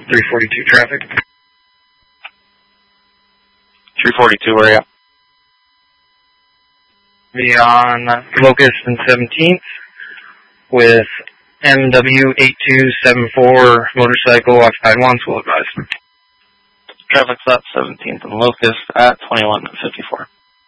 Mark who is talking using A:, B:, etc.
A: 342 traffic.
B: 342, where are you?
A: Be on Locust and 17th with MW8274 motorcycle occupied once, will advise.
B: Traffic's up 17th and Locust at 2154.